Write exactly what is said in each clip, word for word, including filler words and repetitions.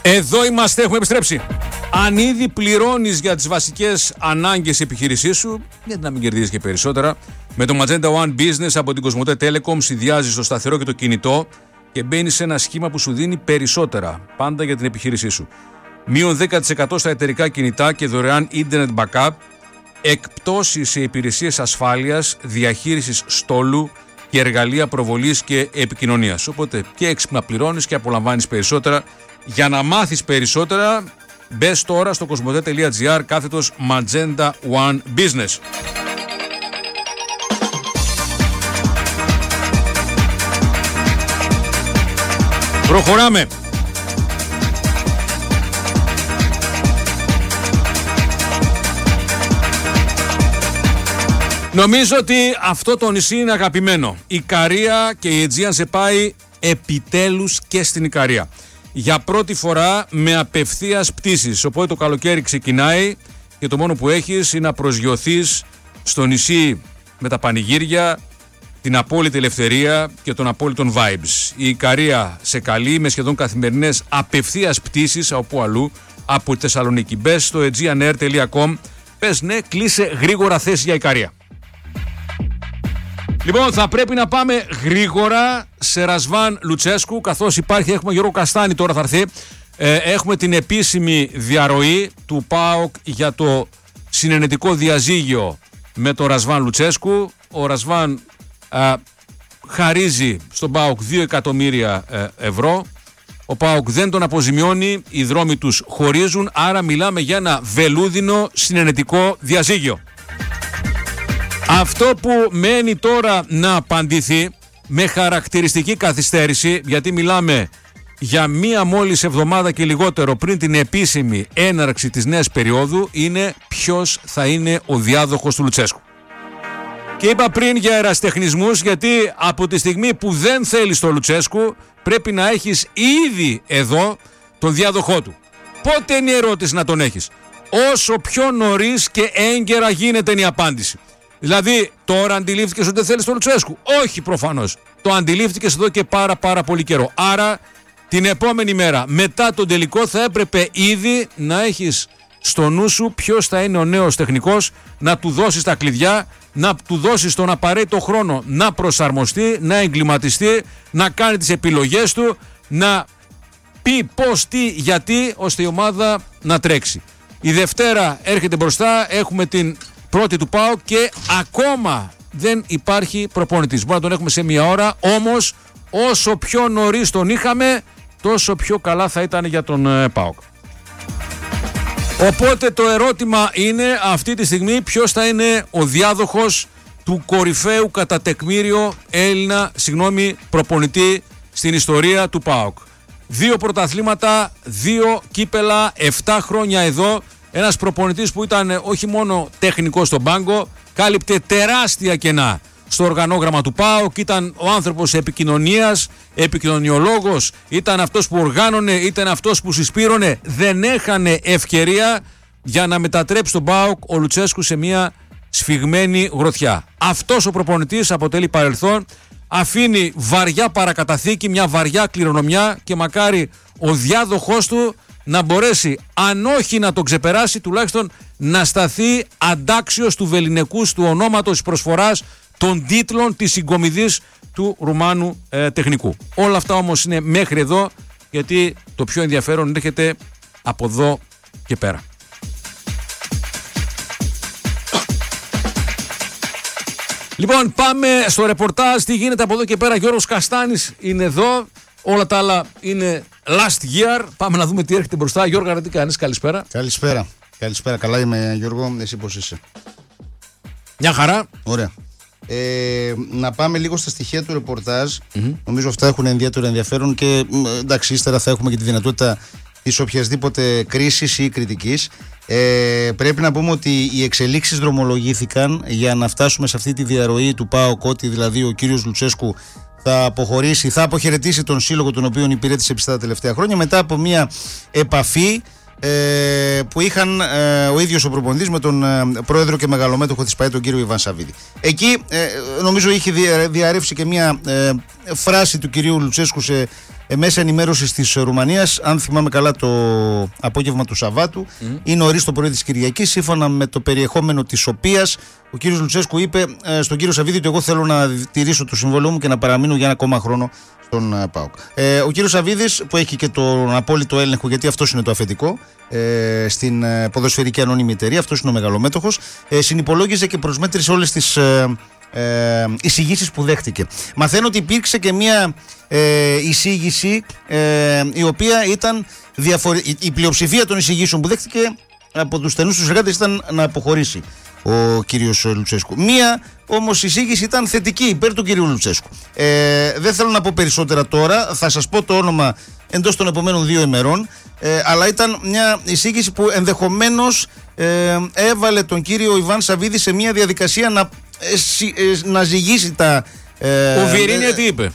Εδώ είμαστε, έχουμε επιστρέψει. Αν ήδη πληρώνεις για τις βασικές ανάγκες επιχείρησής σου, γιατί να μην κερδίζεις και περισσότερα. Με το Magenta One Business από την Κοσμοτέ Telecom συνδυάζεις το σταθερό και το κινητό και μπαίνεις σε ένα σχήμα που σου δίνει περισσότερα, πάντα για την επιχείρησή σου. Μείον δέκα τοις εκατό στα εταιρικά κινητά και δωρεάν internet backup, εκπτώσεις σε υπηρεσίες ασφάλειας, διαχείρισης στόλου και εργαλεία προβολής και επικοινωνίας. Οπότε και έξυπνα πληρώνεις και απολαμβάνεις περισσότερα. Για να μάθεις περισσότερα, μπες τώρα στο κοσμοτέ.gr κάθετος Magenta One Business. Προχωράμε. Νομίζω ότι αυτό το νησί είναι αγαπημένο. Η Ικαρία και η Aegean σε πάει επιτέλους και στην Ικαρία. Για πρώτη φορά με απευθείας πτήσεις. Οπότε το καλοκαίρι ξεκινάει και το μόνο που έχεις είναι να προσγειωθείς στο νησί με τα πανηγύρια, την απόλυτη ελευθερία και των απόλυτων vibes. Η Ικαρία σε καλεί με σχεδόν καθημερινές απευθείας πτήσεις από αλλού, από τη Θεσσαλονίκη. Μπες στο aegean air τελεία com, πες ναι, κλείσε γρήγορα θέση για Ικαρία. Λοιπόν, θα πρέπει να πάμε γρήγορα σε Ρασβάν Λουτσέσκου, καθώς υπάρχει, έχουμε Γιώργο Καστάνη τώρα θα έρθει, ε, έχουμε την επίσημη διαρροή του ΠΑΟΚ για το συνενετικό διαζύγιο με τον Ρασβάν Λουτσέσκου. Ο Ρασβάν ε, χαρίζει στον ΠΑΟΚ δύο εκατομμύρια ε, ευρώ. Ο ΠΑΟΚ δεν τον αποζημιώνει, οι δρόμοι τους χωρίζουν, άρα μιλάμε για ένα βελούδινο συνενετικό διαζύγιο. Αυτό που μένει τώρα να απαντηθεί με χαρακτηριστική καθυστέρηση, γιατί μιλάμε για μία μόλις εβδομάδα και λιγότερο πριν την επίσημη έναρξη της νέας περίοδου, είναι ποιος θα είναι ο διάδοχος του Λουτσέσκου. Και είπα πριν για ερασιτεχνισμούς, γιατί από τη στιγμή που δεν θέλεις τον Λουτσέσκου πρέπει να έχεις ήδη εδώ τον διάδοχό του. Πότε είναι η ερώτηση να τον έχεις? Όσο πιο νωρίς και έγκαιρα γίνεται είναι η απάντηση. Δηλαδή, τώρα αντιλήφθηκες ότι δεν θέλεις τον Λουτσέσκου? Όχι, προφανώς. Το αντιλήφθηκες εδώ και πάρα πάρα πολύ καιρό. Άρα, την επόμενη μέρα, μετά τον τελικό, θα έπρεπε ήδη να έχεις στο νου σου ποιος θα είναι ο νέος τεχνικός, να του δώσεις τα κλειδιά, να του δώσεις τον απαραίτητο χρόνο να προσαρμοστεί, να εγκληματιστεί, να κάνει τις επιλογές του, να πει πώς, τι, γιατί, ώστε η ομάδα να τρέξει. Η Δευτέρα έρχεται μπροστά, έχουμε την πρώτη του ΠΑΟΚ και ακόμα δεν υπάρχει προπονητής. Μπορεί να τον έχουμε σε μία ώρα, όμως όσο πιο νωρίς τον είχαμε, τόσο πιο καλά θα ήταν για τον ε, ΠΑΟΚ. Οπότε το ερώτημα είναι αυτή τη στιγμή ποιος θα είναι ο διάδοχος του κορυφαίου κατά τεκμήριο Έλληνα, συγγνώμη, προπονητή στην ιστορία του ΠΑΟΚ. Δύο πρωταθλήματα, δύο κύπελα, εφτά χρόνια εδώ. Ένας προπονητής που ήταν όχι μόνο τεχνικός στον πάγκο, κάλυπτε τεράστια κενά στο οργανόγραμμα του ΠΑΟΚ, ήταν ο άνθρωπος επικοινωνίας, επικοινωνιολόγος, ήταν αυτός που οργάνωνε, ήταν αυτός που συσπήρωνε. Δεν έχανε ευκαιρία για να μετατρέψει τον ΠΑΟΚ ο Λουτσέσκου σε μια σφιγμένη γροθιά. Αυτός ο προπονητής αποτελεί παρελθόν, αφήνει βαριά παρακαταθήκη, μια βαριά κληρονομιά και μακάρι ο διάδοχός του να μπορέσει, αν όχι να τον ξεπεράσει, τουλάχιστον να σταθεί αντάξιος του βεληνικούς, του ονόματος, της προσφοράς, των τίτλων, της συγκομιδής του Ρουμάνου ε, τεχνικού. Όλα αυτά όμως είναι μέχρι εδώ, γιατί το πιο ενδιαφέρον έρχεται από εδώ και πέρα. Λοιπόν, πάμε στο ρεπορτάζ, τι γίνεται από εδώ και πέρα. Γιώργος Καστάνης είναι εδώ, όλα τα άλλα είναι last year. Πάμε να δούμε τι έρχεται μπροστά. Γιώργο, τι κάνεις? Καλησπέρα. Καλησπέρα. Καλησπέρα. Καλά είμαι, Γιώργο. Εσύ πώς είσαι? Μια χαρά. Ωραία. Ε, να πάμε λίγο στα στοιχεία του ρεπορτάζ. Mm-hmm. Νομίζω αυτά έχουν ιδιαίτερο ενδιαφέρον και εντάξει, ύστερα θα έχουμε και τη δυνατότητα της οποιασδήποτε κρίσης ή κριτικής. Ε, πρέπει να πούμε ότι οι εξελίξεις δρομολογήθηκαν για να φτάσουμε σε αυτή τη διαρροή του ΠΑΟΚ, ότι δηλαδή ο κύριος Λουτσέσκου θα αποχωρήσει, θα αποχαιρετήσει τον σύλλογο τον οποίο υπηρέτησε πιστά τα τελευταία χρόνια, μετά από μια επαφή ε, που είχαν ε, ο ίδιος ο προπονητής με τον ε, πρόεδρο και μεγαλομέτωχο της ΠΑΕ, τον κύριο Ιβάν Σαββίδη. Εκεί ε, νομίζω είχε διαρρεύσει και μια ε, φράση του κυρίου Λουτσέσκου σε μέσα ενημέρωσης της Ρουμανίας, αν θυμάμαι καλά, το απόγευμα του Σαββάτου mm. ή νωρίς το πρωί της Κυριακής, σύμφωνα με το περιεχόμενο της οποίας ο κύριος Λουτσέσκου είπε ε, στον κύριο Σαββίδη ότι εγώ θέλω να τηρήσω το συμβόλαιο μου και να παραμείνω για ένα ακόμα χρόνο στον uh, ΠΑΟΚ. Ε, ο κύριος Σαββίδης, που έχει και τον απόλυτο έλεγχο, γιατί αυτός είναι το αφεντικό ε, στην ε, ποδοσφαιρική ανώνυμη εταιρεία, αυτός είναι ο μεγαλομέτωχος, ε, συνυπολόγιζε και προσμέτρησε όλες τις ε, ε, εισηγήσεις που δέχτηκε. Μαθαίνω ότι υπήρξε και μια ε, εισήγηση ε, η οποία ήταν διαφορε... η πλειοψηφία των εισηγήσεων που δέχτηκε από τους στενούς τους εργάτες ήταν να αποχωρήσει ο κύριος Λουτσέσκου. Μία όμως εισήγηση ήταν θετική υπέρ του κυρίου Λουτσέσκου. Ε, δεν θέλω να πω περισσότερα τώρα, θα σας πω το όνομα εντός των επόμενων δύο ημερών, ε, αλλά ήταν μια εισήγηση που ενδεχομένως ε, έβαλε τον κύριο Ιβάν Σαββίδη σε μια διαδικασία να, ε, ε, να ζυγίσει τα... Ε, ο Βιερίνια ε, τι είπε?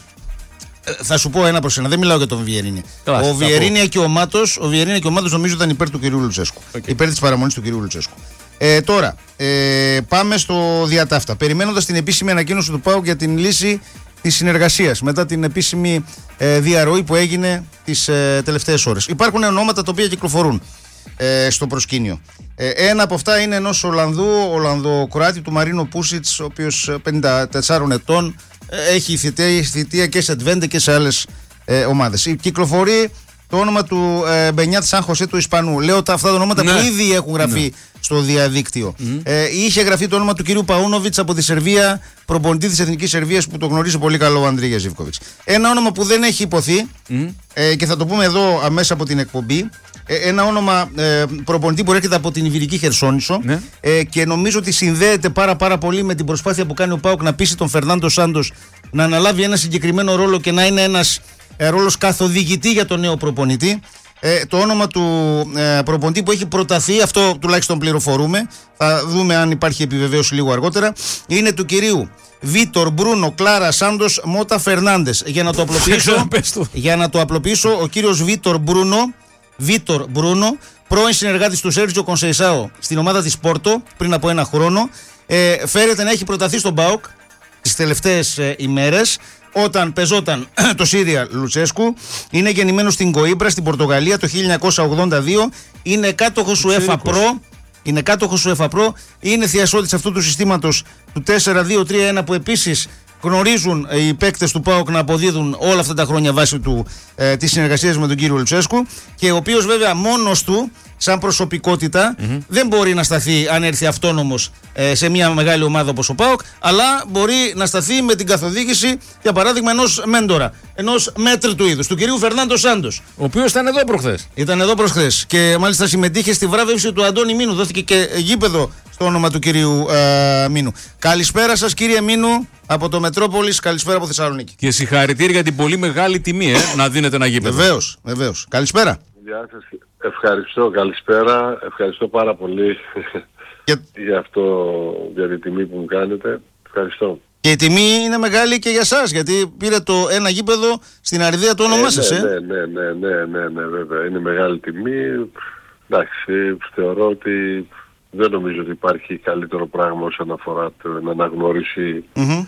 Θα σου πω ένα προς ένα, δεν μιλάω για τον Βιερίνια. Ο Βιερίνια και ο Μάτος, ο Βιερίνια και ο Μάτος νομίζω ήταν υπέρ του κυρίου Λουτσέσκου. Okay. Υπέρ της παραμονής του κυρίου Λουτσέσκου. Ε, τώρα, ε, πάμε στο διατάφτα. Περιμένοντας την επίσημη ανακοίνωση του ΠΑΟΚ για την λύση της συνεργασίας μετά την επίσημη ε, διαρροή που έγινε τις ε, τελευταίες ώρες. Υπάρχουν ονόματα τα οποία κυκλοφορούν ε, στο προσκήνιο. Ε, ένα από αυτά είναι ενός Ολλανδού, Ολλανδοκροάτη του Μαρίνο Πούσιτς, ο οποίος πενήντα τεσσάρων ετών, ε, έχει θητεία, θητεία και σε Τβέντε και σε άλλες ε, ομάδες. Κυκλοφορεί το όνομα του ε, Μπενιάτ Σαν Χωσέ του Ισπανού. Λέω τα, αυτά τα ονόματα ναι. που ήδη έχουν γραφεί ναι. στο διαδίκτυο. Mm. Ε, είχε γραφεί το όνομα του κυρίου Παούνοβιτς από τη Σερβία, προπονητή της Εθνικής Σερβίας, που το γνωρίζει πολύ καλό ο Ανδρίγια Ζίβκοβιτς. Ένα όνομα που δεν έχει υποθεί mm. ε, και θα το πούμε εδώ αμέσως από την εκπομπή. Ε, ένα όνομα ε, προπονητή που έρχεται από την Ιβηρική Χερσόνησο ναι. ε, και νομίζω ότι συνδέεται πάρα, πάρα πολύ με την προσπάθεια που κάνει ο ΠΑΟΚ να πείσει τον Φερνάντο Σάντος να αναλάβει ένα συγκεκριμένο ρόλο και να είναι ένας ε, ρόλος καθοδηγητή για τον νέο προπονητή. Ε, το όνομα του ε, προπονητή που έχει προταθεί, αυτό τουλάχιστον πληροφορούμε, θα δούμε αν υπάρχει επιβεβαίωση λίγο αργότερα, είναι του κυρίου Βίτορ Μπρούνο Κλάρα Σάντος Μότα Φερνάντες. Για να το απλοποιήσω, για να το απλοποιήσω ο κύριος Βίτορ Μπρούνο, Βίτορ Μπρούνο, πρώην συνεργάτης του Σέρτζιο Κονσεϊσάο στην ομάδα της Πόρτο πριν από ένα χρόνο, ε, φέρεται να έχει προταθεί στον ΠΑΟΚ τις τελευταίες ε, ημέρες, όταν πεζόταν το Σύριαλ Λουτσέσκου. Είναι γεννημένος στην Κοίμπρα στην Πορτογαλία το χίλια εννιακόσια ογδόντα δύο, είναι κάτοχος του UEFA Pro, είναι κάτοχος του UEFA Pro, είναι θειασότης αυτού του συστήματος του τέσσερα δύο τρία ένα που επίσης γνωρίζουν οι παίκτες του ΠΑΟΚ να αποδίδουν όλα αυτά τα χρόνια βάσει του ε, της συνεργασίας με τον κύριο Λουτσέσκου, και ο οποίος βέβαια μόνος του σαν προσωπικότητα mm-hmm. δεν μπορεί να σταθεί αν έρθει αυτόνομος ε, σε μια μεγάλη ομάδα όπως ο ΠΑΟΚ, αλλά μπορεί να σταθεί με την καθοδήγηση, για παράδειγμα, ενός μέντορα, ενός μέτρου του είδους, του κυρίου Φερνάντο Σάντος, ο οποίος ήταν εδώ προχθές. Ήταν εδώ προχθές και μάλιστα συμμετείχε στη βράβευση του Αντώνη Μίνου. Δόθηκε και γήπεδο στο όνομα του κυρίου ε, Μίνου. Καλησπέρα σας κύριε Μίνου από το Μετρόπολης, καλησπέρα από Θεσσαλονίκη. Και συγχαρητήρια για την πολύ μεγάλη τιμή ε, να δίνετε ένα γήπεδο. Βεβαίως, βεβαίως. Καλησπέρα. Γεια σας. Ευχαριστώ, καλησπέρα. Ευχαριστώ πάρα πολύ και... για αυτό, για την τιμή που μου κάνετε. Ευχαριστώ. Και η τιμή είναι μεγάλη και για σας, γιατί πήρε το ένα γήπεδο στην Αριδία το όνομά σας, ε. Ναι, ναι, ναι, ναι, ναι, ναι, ναι, βέβαια. Είναι μεγάλη τιμή. Εντάξει, θεωρώ ότι δεν νομίζω ότι υπάρχει καλύτερο πράγμα όσον αφορά την αναγνώριση mm-hmm.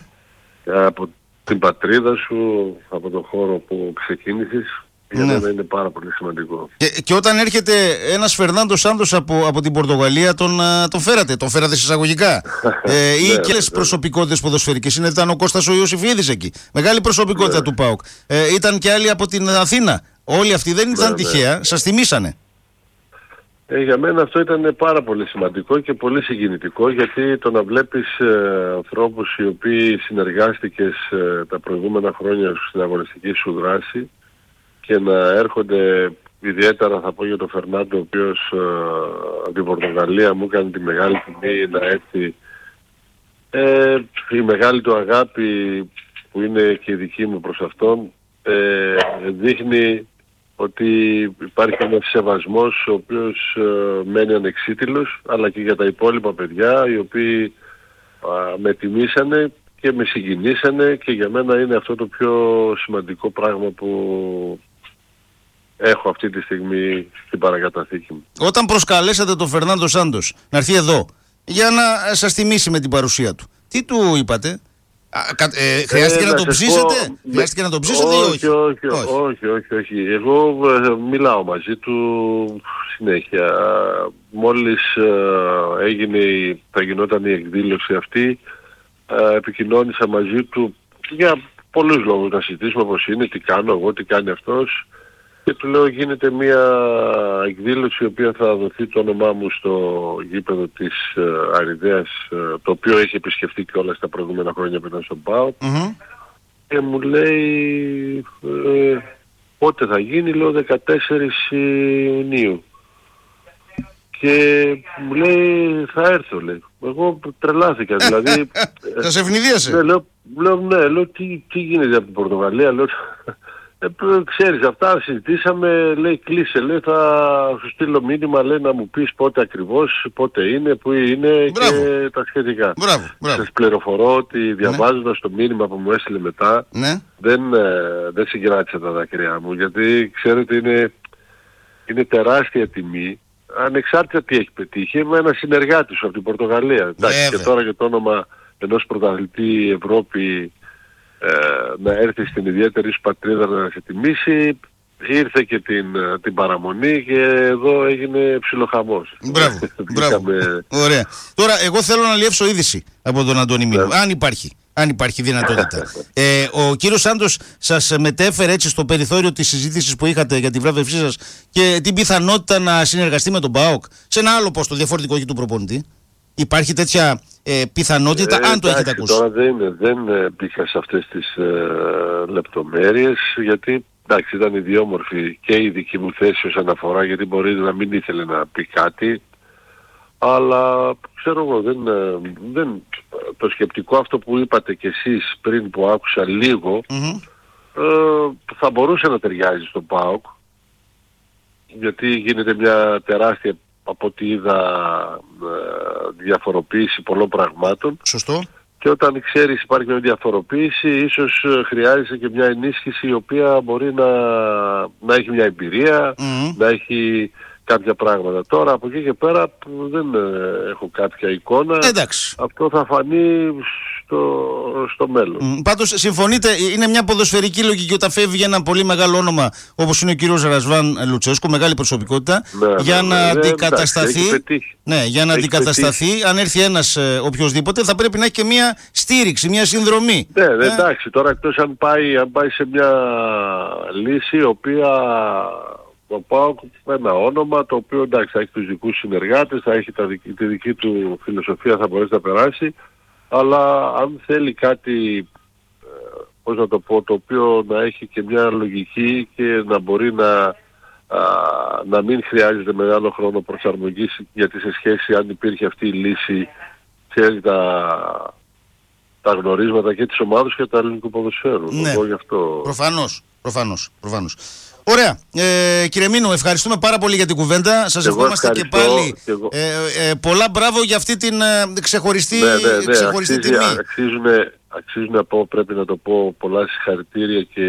από την πατρίδα σου, από τον χώρο που ξεκίνησες. Για μένα ναι. είναι πάρα πολύ σημαντικό. Και, και όταν έρχεται ένας Φερνάντο Σάντος από, από την Πορτογαλία, τον, τον φέρατε, τον φέρατε εισαγωγικά. ε, ή ναι, και άλλες ναι. προσωπικότητες ποδοσφαιρικές. Είναι, ήταν ο Κώστας ο Ιωσήφιδης εκεί. Μεγάλη προσωπικότητα ναι. του ΠΑΟΚ. Ε, ήταν και άλλοι από την Αθήνα. Όλοι αυτοί δεν ήταν ναι, τυχαία, ναι. σας θυμήσανε. Ε, για μένα αυτό ήταν πάρα πολύ σημαντικό και πολύ συγκινητικό, γιατί το να βλέπεις ε, ανθρώπους οι οποίοι συνεργάστηκες ε, τα προηγούμενα χρόνια στην αγωνιστική σου δράση και να έρχονται, ιδιαίτερα θα πω για τον Φερνάντο, ο οποίος ε, από την Πορτογαλία μου έκανε τη μεγάλη τιμή να έρθει, ε, η μεγάλη του αγάπη που είναι και η δική μου προς αυτόν, ε, δείχνει ότι υπάρχει ένας σεβασμός ο οποίος ε, μένει ανεξίτηλος, αλλά και για τα υπόλοιπα παιδιά οι οποίοι α, με τιμήσανε και με συγκινήσανε, και για μένα είναι αυτό το πιο σημαντικό πράγμα που έχω αυτή τη στιγμή στην παρακαταθήκη μου. Όταν προσκαλέσατε τον Φερνάντο Σάντος να έρθει εδώ για να σας τιμήσει με την παρουσία του, τι του είπατε? Ε, χρειάστηκε ε, να, να το ψήσετε, πω, χρειάστηκε να το ψήσετε όχι, ή όχι? Όχι, όχι, όχι, όχι, όχι. Εγώ ε, μιλάω μαζί του συνέχεια. Μόλις ε, έγινε, θα γινόταν η εκδήλωση αυτή, ε, επικοινώνησα μαζί του για πολλούς λόγους, να συζητήσουμε πώς είναι, τι κάνω εγώ, τι κάνει αυτός. Και του λέω γίνεται μια εκδήλωση η οποία θα δοθεί το όνομά μου στο γήπεδο της uh, Αριδαίας, uh, το οποίο έχει επισκεφτεί και όλα στα προηγούμενα χρόνια που ήταν στον ΠΑΟΚ. Mm-hmm. Και μου λέει ε, πότε θα γίνει, λέω δεκατέσσερις Ιουνίου. Και μου λέει θα έρθω, λέει. Εγώ τρελάθηκα, δηλαδή. Θα σε ευνηδίασε. Ναι, λέω, λέω, ναι, λέω τι, τι γίνεται από την Πορτογαλία, λέω. Ε, ξέρεις, αυτά συζητήσαμε, λέει κλείσε, λέει θα σου στείλω μήνυμα, λέει να μου πεις πότε ακριβώς, πότε είναι, πού είναι. Μπράβο. Και τα σχετικά. Μπράβο, μπράβο. Σας πληροφορώ ότι διαβάζοντας ναι. το μήνυμα που μου έστειλε μετά, ναι. δεν, ε, δεν συγκράτησα τα δάκρυά μου, γιατί ξέρετε είναι, είναι τεράστια τιμή, ανεξάρτητα τι έχει πετύχει, με ένα συνεργάτη σου από την Πορτογαλία. Εντάξει, και τώρα και το όνομα ενός πρωταθλητή Ευρώπη, Ε, να έρθει στην ιδιαίτερη σου πατρίδα να σε τιμήσει, ήρθε και την, την παραμονή και εδώ έγινε ψιλοχαμός. Μπράβο, μπράβο. Ωραία. Τώρα εγώ θέλω να λιεύσω είδηση από τον Αντώνη Μήνου, yeah. αν υπάρχει. Αν υπάρχει δυνατότητα. ε, ο κύριος Σάντος σας μετέφερε έτσι στο περιθώριο της συζήτησης που είχατε για τη βράβευσή σας και την πιθανότητα να συνεργαστεί με τον ΠΑΟΚ σε ένα άλλο πόστο διαφορετικό όχι του προπονητή? Υπάρχει τέτοια ε, πιθανότητα, ε, αν το έχετε ακούσει? Τώρα δεν, δεν μπήκα σε αυτές τις ε, λεπτομέρειες, γιατί εντάξει, ήταν ιδιόμορφη και η δική μου θέση ως αναφορά, γιατί μπορεί να μην ήθελε να πει κάτι, αλλά ξέρω εγώ, δεν, δεν, το σκεπτικό αυτό που είπατε κι εσείς πριν που άκουσα λίγο, mm-hmm. ε, θα μπορούσε να ταιριάζει στον ΠΑΟΚ, γιατί γίνεται μια τεράστια, από ό,τι είδα, διαφοροποίηση πολλών πραγμάτων. Σωστό. Και όταν ξέρεις υπάρχει μια διαφοροποίηση, ίσως χρειάζεται και μια ενίσχυση η οποία μπορεί να, να έχει μια εμπειρία, mm-hmm. να έχει κάποια πράγματα. Τώρα από εκεί και πέρα δεν έχω κάποια εικόνα. Εντάξει. Αυτό θα φανεί στο, στο μέλλον. Mm, πάντως συμφωνείτε, είναι μια ποδοσφαιρική λογική όταν φεύγει ένα πολύ μεγάλο όνομα όπως είναι ο κύριος Ρασβάν Λουτσέσκου, μεγάλη προσωπικότητα, ναι, για ναι, να ναι, αντικατασταθεί. Εντάξει, ναι, για να έχει αντικατασταθεί, πετύχει. Αν έρθει ένας ε, οποιοσδήποτε θα πρέπει να έχει και μια στήριξη, μια συνδρομή. Ναι, ε? εντάξει, τώρα εκτός αν πάει, αν πάει σε μια λύση η οποία ο ΠΑΟΚ με ένα όνομα το οποίο εντάξει θα έχει τους δικούς συνεργάτες, θα έχει τα δική, τη δική του φιλοσοφία, θα μπορέσει να περάσει, αλλά αν θέλει κάτι, πώς να το πω, το οποίο να έχει και μια λογική και να μπορεί να, α, να μην χρειάζεται μεγάλο χρόνο προσαρμογής, γιατί σε σχέση αν υπήρχε αυτή η λύση, ξέρει τα, τα γνωρίσματα και της ομάδας και τα ελληνικού ποδοσφαίρου. Ναι, γι' αυτό... προφανώς, προφανώς, προφανώς. Ωραία. Ε, κύριε Μήνου, ευχαριστούμε πάρα πολύ για την κουβέντα. Σας ευχόμαστε και πάλι και ε, ε, πολλά μπράβο για αυτή την ε, ξεχωριστή, ναι, ναι, ναι, ξεχωριστή αξίζει, τιμή. Αξίζουν, αξίζουν να πω, πρέπει να το πω, πολλά συγχαρητήρια και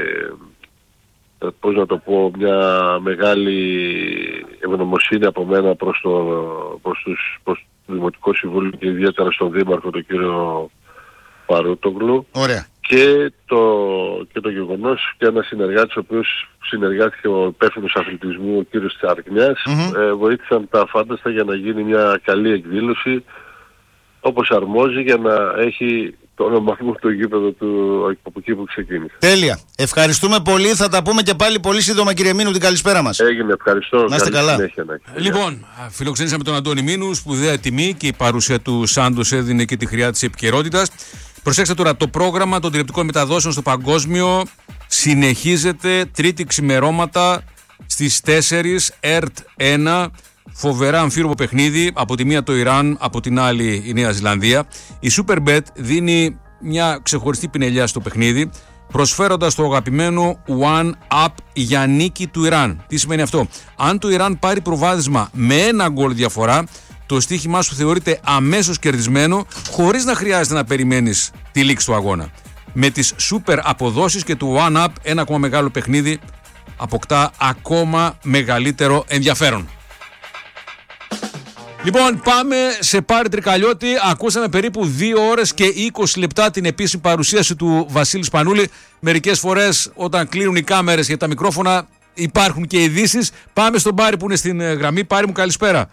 πώς να το πω, μια μεγάλη ευγνωμοσύνη από μένα προς το, προς τους, προς το Δημοτικό Συμβούλιο και ιδιαίτερα στον Δήμαρχο, τον κύριο Παρούτογλου. Ωραία. Και το, και το γεγονός και ένας συνεργάτης ο οποίος συνεργάστηκε ο υπεύθυνος αθλητισμού, ο κύριος Τσαρκνιάς, mm-hmm. ε, βοήθησαν τα φάνταστα για να γίνει μια καλή εκδήλωση όπως αρμόζει, για να έχει το όνομα μου το γήπεδο του από εκεί που ξεκίνησε. Τέλεια. Ευχαριστούμε πολύ. Θα τα πούμε και πάλι πολύ σύντομα, κύριε Μήνου, την καλησπέρα μας. Έγινε. Ευχαριστώ. Να είστε καλά. Συνέχεια, να... Λοιπόν, φιλοξενήσαμε τον Αντώνη Μήνου, σπουδαία τιμή, και η παρουσία του Σάντος έδινε και τη χρειά της επικαιρότητας. Προσέξτε τώρα, το πρόγραμμα των τηλεοπτικών μεταδόσεων στο παγκόσμιο συνεχίζεται τρίτη ξημερώματα στις τέσσερις, ΕΡΤ ένα, φοβερά αμφίροπο παιχνίδι, από τη μία το Ιράν, από την άλλη η Νέα Ζηλανδία. Η Superbet δίνει μια ξεχωριστή πινελιά στο παιχνίδι, προσφέροντας το αγαπημένο One Up για νίκη του Ιράν. Τι σημαίνει αυτό? Αν το Ιράν πάρει προβάδισμα με ένα γκολ διαφορά, το στοίχημά σου θεωρείται αμέσως κερδισμένο, χωρίς να χρειάζεται να περιμένεις τη λήξη του αγώνα. Με τις super αποδόσεις και του One Up, ένα ακόμα μεγάλο παιχνίδι αποκτά ακόμα μεγαλύτερο ενδιαφέρον. Λοιπόν, πάμε σε Πάρη Τρικαλιώτη. Ακούσαμε περίπου δύο ώρες και είκοσι λεπτά την επίσημη παρουσίαση του Βασίλη Σπανούλη. Μερικές φορές όταν κλείνουν οι κάμερες και τα μικρόφωνα υπάρχουν και ειδήσεις. Πάμε στον Πάρη που είναι στην γραμμή. Πάρη μου, καλησπέρα.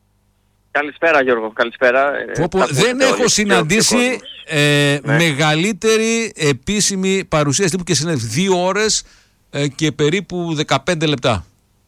Καλησπέρα Γιώργο, καλησπέρα. Πω, πω, δεν έχω συναντήσει ε, ναι. μεγαλύτερη επίσημη παρουσίαση τύπου και συνέντευξη. Δύο ώρες ε, και περίπου δεκαπέντε λεπτά.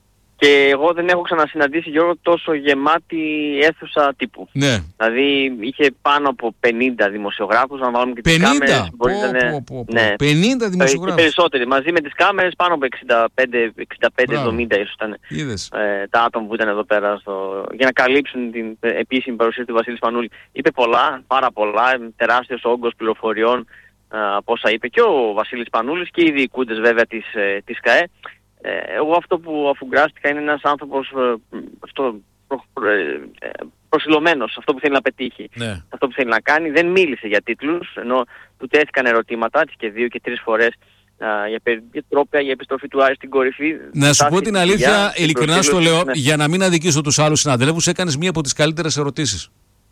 Και εγώ δεν έχω ξανασυναντήσει, Γιώργο, τόσο γεμάτη αίθουσα τύπου. Ναι. Δηλαδή είχε πάνω από πενήντα δημοσιογράφους, να βάλουμε και τις κάμερες. Πω, πω, πω, πω. Ναι. πενήντα δημοσιογράφους. Και περισσότεροι. Μαζί με τις κάμερες πάνω από εξήντα πέντε εβδομήντα ίσως ήταν ε, τα άτομα που ήταν εδώ πέρα στο, για να καλύψουν την επίσημη παρουσίαση του Βασίλη Σπανούλη. Είπε πολλά, πάρα πολλά, τεράστιος όγκος πληροφοριών από όσα είπε και ο Βασίλης Σπανούλης και οι διοικούντες βέβαια της, της ΚΑΕ. Εγώ αυτό που αφουγκράστηκα είναι ένας άνθρωπος αυτό, προ, προ, προσιλωμένος, αυτό που θέλει να πετύχει, ναι. αυτό που θέλει να κάνει. Δεν μίλησε για τίτλους, ενώ του τέθηκαν ερωτήματα και δύο και τρεις φορές α, για, για τρόπια, για επιστροφή του Άρη στην κορυφή. Να σου πω την αλήθεια, ειλικρινά στο λέω, ναι. για να μην αδικήσω τους άλλους συναδέλφους, έκανες μία από τις καλύτερες ερωτήσεις.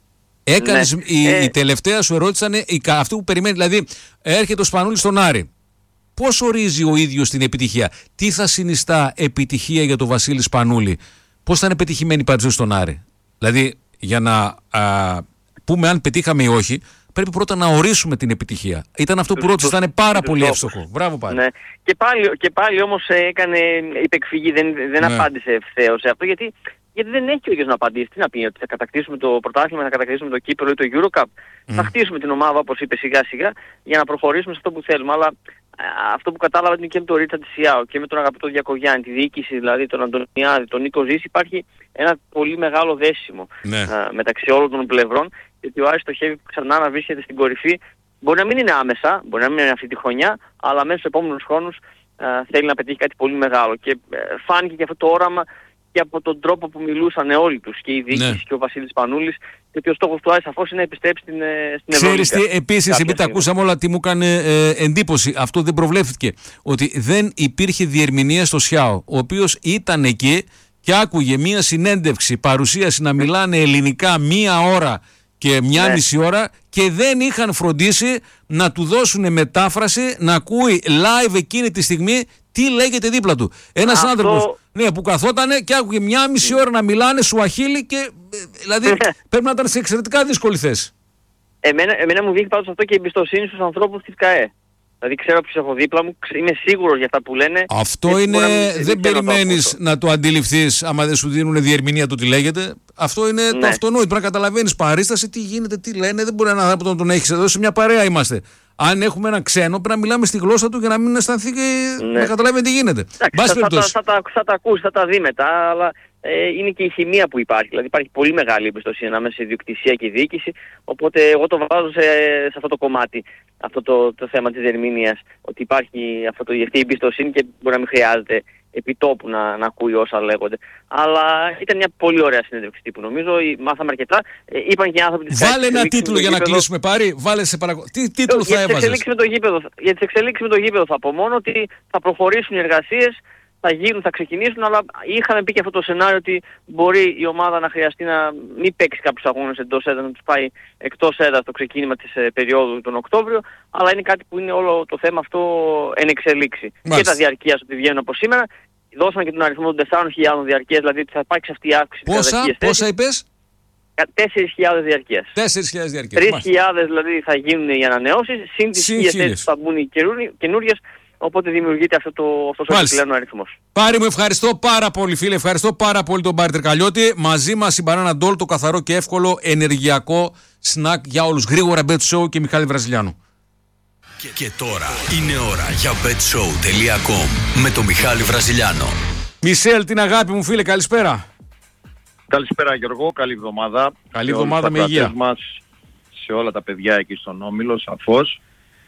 Έκανες, ναι. η, ε... η τελευταία σου ερώτηση ήταν αυτή που περιμένει, δηλαδή έρχεται ο Σπανούλης στον Άρη. Πώς ορίζει ο ίδιος την επιτυχία, τι θα συνιστά επιτυχία για τον Βασίλη Σπανούλη, πώς θα είναι πετυχημένη η παρουσία στον Άρη. Δηλαδή, για να α, πούμε αν πετύχαμε ή όχι, πρέπει πρώτα να ορίσουμε την επιτυχία. Ήταν αυτό που ρώτησε, ήταν πάρα πολύ εύστοχο. Μπράβο πάλι. Ναι. Και πάλι, και πάλι όμως έκανε υπεκφυγή, δεν, δεν ναι. απάντησε ευθέως σε αυτό, γιατί, γιατί δεν έχει ο ίδιος να απαντήσει. Τι να πει, ότι θα κατακτήσουμε το πρωτάθλημα, θα κατακτήσουμε το Κύπρο ή το EuroCup, mm. θα χτίσουμε την ομάδα όπως είπε σιγά σιγά για να προχωρήσουμε σε αυτό που θέλουμε. Αλλά αυτό που κατάλαβα είναι και με τον Ρίτσα Τσιάο και με τον αγαπητό Διακογιάννη, τη διοίκηση δηλαδή, τον Αντωνιάδη, τον Νίκο Ζήση, υπάρχει ένα πολύ μεγάλο δέσιμο ναι. α, μεταξύ όλων των πλευρών, γιατί ο Άρης στοχεύει ξανά να βρίσκεται στην κορυφή. Μπορεί να μην είναι άμεσα, μπορεί να μην είναι αυτή τη χρονιά, αλλά μέσα στους επόμενους χρόνους α, θέλει να πετύχει κάτι πολύ μεγάλο. Και α, φάνηκε και αυτό το όραμα και από τον τρόπο που μιλούσαν όλοι τους, και η διοίκηση ναι. και ο Βασίλης Σπανούλης, γιατί ο στόχος του Άρη σαφώς είναι να επιστρέψει στην, στην Ευρώπη. Ξέρεις τι, επίσης, επειδή τα ακούσαμε όλα, τι μου έκανε ε, εντύπωση, αυτό δεν προβλέφθηκε, ότι δεν υπήρχε διερμηνία στο ΣΙΑΟ, ο οποίος ήταν εκεί και άκουγε μία συνέντευξη, παρουσίαση να μιλάνε ελληνικά μία ώρα και μία ναι. μισή ώρα και δεν είχαν φροντίσει να του δώσουν μετάφραση, να ακούει live εκείνη τη στιγμή τι λέγεται δίπλα του. Ένας Αυτό... άνθρωπος ναι, που καθότανε και άκουγε μία μισή ώρα να μιλάνε Σουαχίλι και δηλαδή πρέπει να ήταν σε εξαιρετικά δύσκολη θέση. Εμένα, εμένα μου δείχνει πάντως αυτό και η εμπιστοσύνη στους ανθρώπους της ΚΑΕ. Δηλαδή ξέρω ποιους έχω δίπλα μου, είμαι σίγουρος για αυτά που λένε. Αυτό είναι, δεν περιμένεις να το αντιληφθείς άμα δεν σου δίνουν διερμηνία το τι λέγεται. Αυτό είναι ναι. το αυτονόητο. Πρέπει να καταλαβαίνεις παρίσταση, τι γίνεται, τι λένε. Δεν μπορεί έναν άνθρωπο να τον έχεις εδώ, σε μια παρέα είμαστε. Αν έχουμε έναν ξένο, πρέπει να μιλάμε στη γλώσσα του για να μην αισθανθεί και ναι. να καταλάβει τι γίνεται. Εντάξει, θα, θα, θα, θα, θα τα ακούσει, θα τα δει μετά, αλλά ε, είναι και η χημεία που υπάρχει. Δηλαδή υπάρχει πολύ μεγάλη εμπιστοσύνη ανάμεσα σε ιδιοκτησία και διοίκηση. Οπότε εγώ το βάζω σε, σε αυτό το κομμάτι, αυτό το, το θέμα της ερμηνείας. Ότι υπάρχει αυτό το, αυτή η εμπιστοσύνη και μπορεί να μην χρειάζεται επιτόπου να, να ακούει όσα λέγονται. Αλλά ήταν μια πολύ ωραία συνέντευξη τύπου νομίζω. Μάθαμε αρκετά. Ε, είπαν και οι άνθρωποι της Βάλε ένα τίτλο για να κλείσουμε, Πάρη. Βάλε σε παρακο... Τι τίτλο θα έβαζες? Για τις εξελίξεις με το γήπεδο θα πω μόνο ότι θα προχωρήσουν οι εργασίες, θα γίνουν, θα ξεκινήσουν, αλλά είχαμε πει και αυτό το σενάριο ότι μπορεί η ομάδα να χρειαστεί να μην παίξει κάποιους αγώνες εντός έδρας, να τους πάει εκτός έδρας στο ξεκίνημα της ε, περίοδου τον Οκτώβριο, αλλά είναι κάτι που είναι όλο το θέμα αυτό εν εξελίξη. Μάλιστα. Και τα διαρκείας ότι βγαίνουν από σήμερα. Δώσαμε και τον αριθμό των τεσσάρων χιλιάδων διαρκείας, δηλαδή ότι θα υπάρξει αυτή η αύξηση. Πόσα, πόσα είπες? τέσσερις χιλιάδες διαρκείας. τέσσερις χιλιάδες διαρκείας. τρεις χιλιάδες δηλαδή θα γίνουν οι ανανεώσεις, συν τις χίλιες θέσεις που θα μπουν οι καινούριες. Οπότε δημιουργείται αυτό το, αυτός ο επιπλέον αριθμός. Πάρη μου, ευχαριστώ πάρα πολύ φίλε, ευχαριστώ πάρα πολύ τον Πάρη Τρικαλιώτη. Μαζί μας η Banana Doll, το καθαρό και εύκολο ενεργειακό σνακ για όλους. Γρήγορα Bet Show και Μιχάλη Βραζιλιάνου. Και, και τώρα είναι ώρα για μπετ σόου τελεία κομ με τον Μιχάλη Βραζιλιάνο. Μισελ, την αγάπη μου φίλε, καλησπέρα. Καλησπέρα Γιώργο, καλή εβδομάδα. Καλή εβδομάδα με υγεία. Μας, σε όλα τα παιδιά εκεί στον Όμιλο, σαφώς.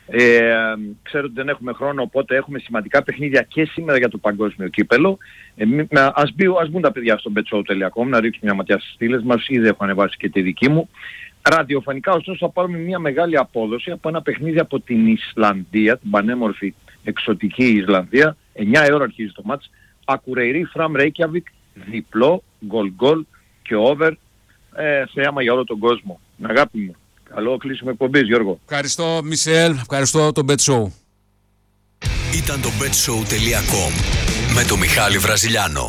Ε, ξέρω ότι δεν έχουμε χρόνο, οπότε έχουμε σημαντικά παιχνίδια και σήμερα για το παγκόσμιο κύπελο. Ε, ας, μπει, ας μπουν τα παιδιά στο μπετ σόου τελεία κομ να ρίξουν μια ματιά στις στήλες μας, ήδη έχω ανεβάσει και τη δική μου. Ραδιοφωνικά ωστόσο θα πάρουμε μια μεγάλη απόδοση από ένα παιχνίδι από την Ισλανδία, την πανέμορφη εξωτική Ισλανδία. εννιά η ώρα αρχίζει το μάτς. Akureyri Fram Reykjavik, διπλό, γκολ γκολ και over ε, θέαμα για όλο τον κόσμο. Αγάπη μου. Καλό κλείσιμο εκπομπής, Γιώργο. Ευχαριστώ, Μισελ. Ευχαριστώ το Bet Show. Ήταν το μπετσόου τελεία κομ με το Μιχάλη Βραζιλιάνο.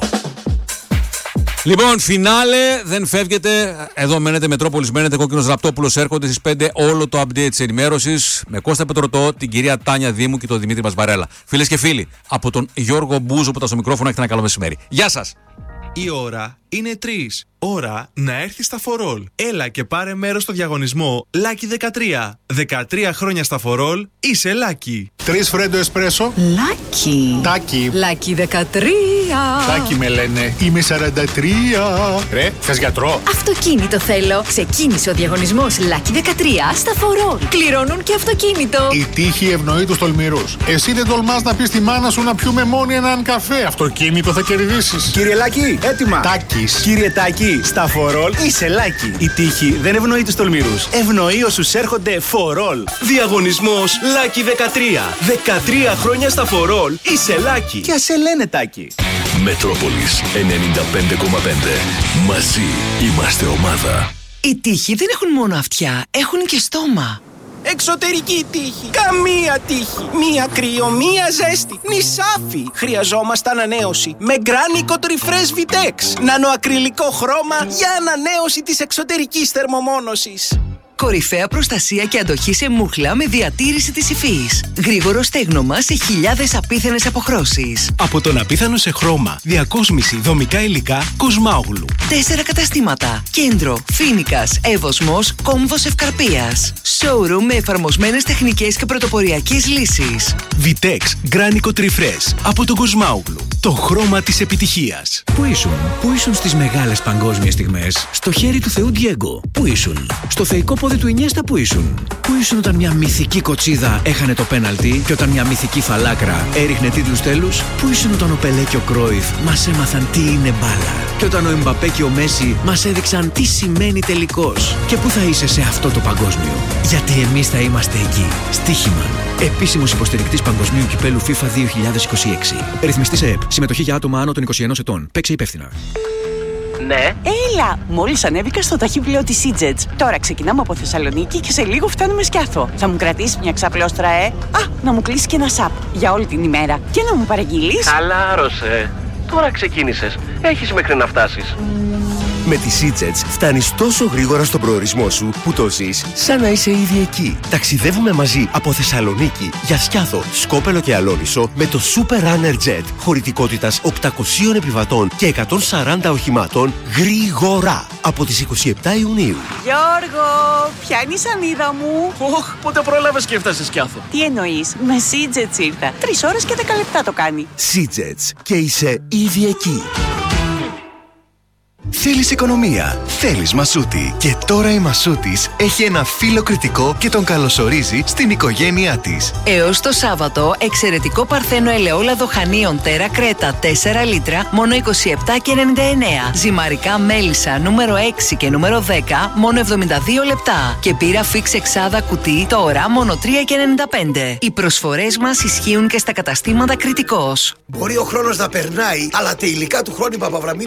Λοιπόν, φινάλε, δεν φεύγετε. Εδώ μένετε, Μετρόπολης μένετε, Κόκκινος Ραπτόπουλος έρχονται στις πέντε όλο το update της ενημέρωσης με Κώστα Πετρωτό, την κυρία Τάνια Δήμου και τον Δημήτρη Μπασβαρέλα. Φίλες και φίλοι, από τον Γιώργο Μπούζο που ήταν στο μικρόφωνο, έχετε ένα καλό μεσημέρι. Γεια σας! Η ώρα είναι τρεις. Ώρα να έρθει στα φορόλ. Έλα και πάρε μέρος στο διαγωνισμό Lucky δεκατρία. δεκατρία χρόνια στα φορόλ, είσαι Lucky. Τρεις φρέντο εσπρέσο. Lucky. Τάκι. Lucky δεκατρία. Τάκι με λένε. Είμαι σαράντα τρία. Ρε, θες γιατρό? Αυτοκίνητο θέλω. Ξεκίνησε ο διαγωνισμός Lucky δεκατρία στα φορόλ. Κληρώνουν και αυτοκίνητο. Η τύχη ευνοεί τους τολμηρούς. Εσύ δεν τολμάς να πεις στη μάνα σου να πιούμε μόνοι έναν καφέ. Αυτοκίνητο θα κερδίσεις. Κύριε Λάκη, έτοιμα. Τάκης. Κύριε Τάκη, στα φορόλ είσαι Λάκη. Η τύχη δεν ευνοεί τους τολμηρούς. Ευνοεί όσους έρχονται φορόλ. Διαγωνισμός Λάκη δεκατρία. δεκατρία χρόνια στα φορόλ είσαι Λάκη. Και ας σε λένε Τάκη. Μετρόπολης ενενήντα πέντε κόμμα πέντε. Μαζί είμαστε ομάδα. Οι τύχοι δεν έχουν μόνο αυτιά, έχουν και στόμα. Εξωτερική τύχη. Καμία τύχη. Μία κρύο, μία ζέστη. Νησάφι. Χρειαζόμαστε ανανέωση. Με Γκράνικο Refresh Vitex. Νανοακριλικό χρώμα για ανανέωση της εξωτερικής θερμομόνωσης. Κορυφαία προστασία και αντοχή σε μούχλα με διατήρηση της υφής. Γρήγορο στέγνομα σε χιλιάδες απίθανες αποχρώσεις. Από τον απίθανο σε χρώμα, διακόσμηση, δομικά υλικά, Κοσμάογλου. Τέσσερα καταστήματα. Κέντρο, Φίνικας, Εύωσμος, Κόμβος Ευκαρπίας. Showroom με εφαρμοσμένες τεχνικές και πρωτοποριακές λύσεις. Vitex Γκράνικο Refresh από τον Κοσμάογλου. Το χρώμα της επιτυχίας. Πού ήσουν, πού ήσουν στις μεγάλες παγκόσμιες στιγμές? Στο χέρι του Θεού Ντιέγκο. Πού ήσουν? Στο θεϊκό πόδι του Ινιέστα. Πού ήσουν? Πού ήσουν όταν μια μυθική κοτσίδα έχανε το πέναλτι και όταν μια μυθική φαλάκρα έριχνε τίτλους τέλους? Πού ήσουν όταν ο Πελέ και ο Κρόιφ μας έμαθαν τι είναι μπάλα? Και όταν ο Εμπαπέ και ο Μέση μας έδειξαν τι σημαίνει τελικός? Και πού θα είσαι σε αυτό το παγκόσμιο? Γιατί εμείς θα είμαστε εκεί. Στοίχημα. Επίσημος υποστηρικτής Παγκοσμίου Κυπέλου FIFA δύο χιλιάδες είκοσι έξι. Ρυθμιστής ΕΕΠ. Συμμετοχή για άτομα άνω των είκοσι ενός ετών. Παίξε υπεύθυνα. Ναι. Έλα! Μόλις ανέβηκα στο ταχύπλοιο της Σίτζετς. Τώρα ξεκινάμε από Θεσσαλονίκη και σε λίγο φτάνουμε Σκιάθο. Θα μου κρατήσεις μια ξαπλώστρα, ε? Α, να μου κλείσει και ένα σαπ για όλη την ημέρα. Και να μου παραγγείλεις. Χαλάρωσε. Τώρα ξεκίνησες. Έχεις μέχρι να φτάσεις. Με τη Σίτζετς φτάνεις τόσο γρήγορα στον προορισμό σου που το ζεις σαν να είσαι ήδη εκεί. Ταξιδεύουμε μαζί από Θεσσαλονίκη για Σκιάθο, Σκόπελο και Αλόνισο με το Super Runner Jet χωρητικότητας οκτακοσίων επιβατών και εκατόν σαράντα οχημάτων γρήγορα από τις είκοσι επτά Ιουνίου. Γιώργο, πιάνει σανίδα μου. Οχ, πότε πρόλαβες και έφτασες Σκιάθο? Τι εννοείς? Με Σίτζετς ήρθα. Τρεις ώρες και δέκα λεπτά το κάνει. Σίτζετς και είσαι ήδη εκεί. Θέλεις οικονομία, θέλεις Μασούτη. Και τώρα η Μασούτης έχει ένα φίλο κριτικό και τον καλωσορίζει στην οικογένειά της. Έως το Σάββατο, εξαιρετικό παρθένο ελαιόλαδο χανίων Τέρα Κρέτα τέσσερα λίτρα, μόνο είκοσι επτά και ενενήντα εννέα. Ζυμαρικά μέλισσα νούμερο έξι και νούμερο δέκα, μόνο εβδομήντα δύο λεπτά. Και πύρα φίξ εξάδα κουτί, τώρα μόνο τρία και ενενήντα πέντε. Οι προσφορές μας ισχύουν και στα καταστήματα Κριτικός. Μπορεί ο χρόνος να περνάει, αλλά τα υλικά του Χρόνη Παπαβραμίδη